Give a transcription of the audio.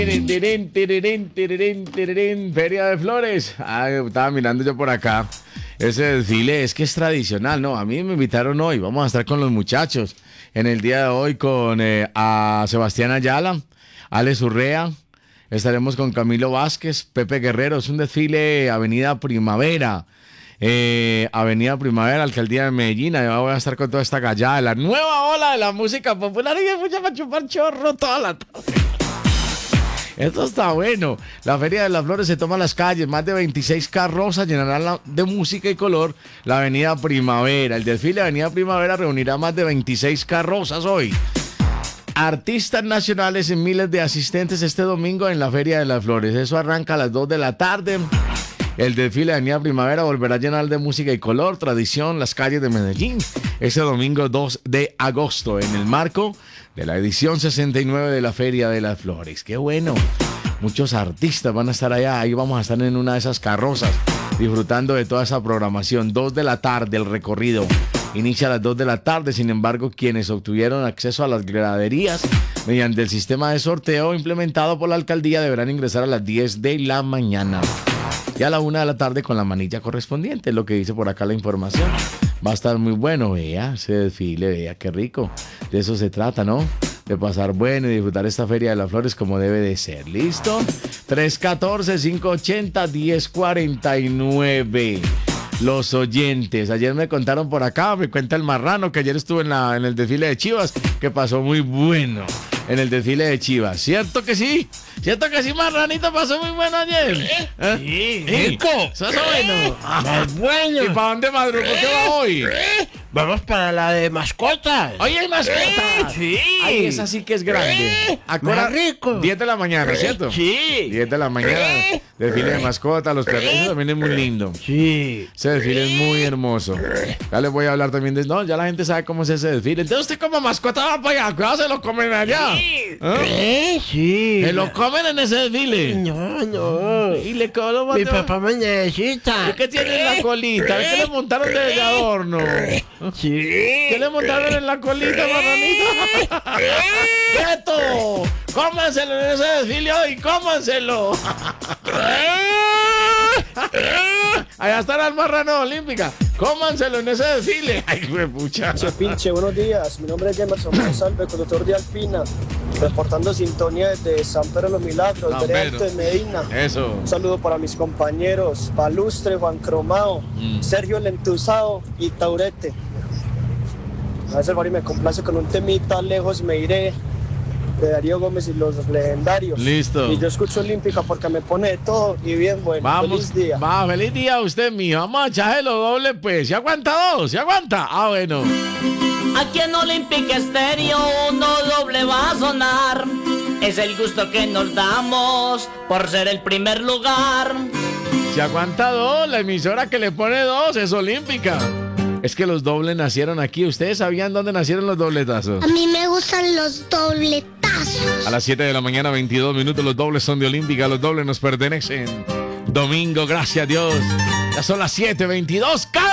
Feria de Flores. Estaba mirando yo por acá. Ese desfile es que es tradicional, ¿no? A mí me invitaron hoy. Vamos a estar con los muchachos en el día de hoy con a Sebastián Ayala, Alex Urrea. Estaremos con Camilo Vázquez, Pepe Guerrero. Es un desfile Avenida Primavera. Avenida Primavera, Alcaldía de Medellín. Ahí voy a estar con toda esta gallada, la nueva ola de la música popular, y me voy a chupar chorro toda la tarde. Esto está bueno. La Feria de las Flores se toma las calles. Más de 26 carrozas llenarán de música y color la Avenida Primavera. El desfile de Avenida Primavera reunirá más de 26 carrozas hoy. Artistas nacionales y miles de asistentes este domingo en la Feria de las Flores. Eso arranca a las 2 de la tarde. El desfile de Avenida Primavera volverá a llenar de música y color, tradición, las calles de Medellín. Ese domingo 2 de agosto, en el marco de la edición 69 de la Feria de las Flores. ¡Qué bueno! Muchos artistas van a estar allá. Ahí vamos a estar en una de esas carrozas, disfrutando de toda esa programación. 2 de la tarde, el recorrido inicia a las 2 de la tarde. Sin embargo, quienes obtuvieron acceso a las graderías mediante el sistema de sorteo implementado por la alcaldía deberán ingresar a las 10 de la mañana. Y a la 1 de la tarde con la manilla correspondiente, es lo que dice por acá la información. Va a estar muy bueno, vea, ese desfile, vea, qué rico. De eso se trata, ¿no? De pasar bueno y disfrutar esta Feria de las Flores como debe de ser. ¿Listo? 314-580-1049. Los oyentes. Ayer me contaron por acá, me cuenta el Marrano, que ayer estuvo en el desfile de Chivas, que pasó muy bueno en el desfile de Chivas. ¿Cierto que sí? ¿Cierto que sí, Marranito? Pasó muy bueno ayer. Sí, rico. Eso es bueno. Más bueno. ¿Y para dónde madrugo? ¿Qué va hoy? Vamos para la de mascotas. Hoy hay mascotas. Sí. Ay, esa sí que es grande. Más rico. 10 de la mañana, ¿cierto? Sí. 10 de la mañana. Desfile de mascotas, los perros. Eso también es muy lindo. Sí. Ese desfile es muy hermoso. Ya les voy a hablar también de... No, ya la gente sabe cómo es ese desfile. Entonces usted como mascota va para allá. Cuidado, se lo comen allá. Sí. Se lo comen en ese desfile. No. Y le colo. Mi papá me necesita. ¿Y qué tiene en la colita? ¿Qué le montaron de adorno? Sí. ¿Qué le montaron en la colita, Marranito? ¡Quieto! ¡Cómanselo en ese desfile hoy! ¡Cómanselo! Allá está la Marrano Olímpica. Cómanselo en ese desfile. Ay, güey, pucha. Pinche, buenos días. Mi nombre es Emerson Monsalve, conductor de Alpina, reportando sintonía desde San Pedro de los Milagros, San de Pedro. Alto de Medina. Eso. Un saludo para mis compañeros Palustre, Juan Cromao, Sergio el Entusado y Taurete. A veces Mari me complace con un temita, Lejos me iré, de Darío Gómez y los Legendarios. Listo. Y yo escucho Olímpica porque me pone de todo y bien bueno. Vamos, Feliz día. va, feliz día a usted, mijo. Vamos a echárselo doble, pues. ¿Se aguanta dos? ¿Se aguanta? Ah, bueno. Aquí en Olímpica Estéreo uno doble va a sonar. Es el gusto que nos damos por ser el primer lugar. ¿Se aguanta dos? La emisora que le pone dos es Olímpica. Es que los dobles nacieron aquí. ¿Ustedes sabían dónde nacieron los dobletazos? A mí me gustan los dobletazos. A las 7 de la mañana, 22 minutos, los dobles son de Olímpica. Los dobles nos pertenecen. Domingo, gracias a Dios. Ya son las 7:22.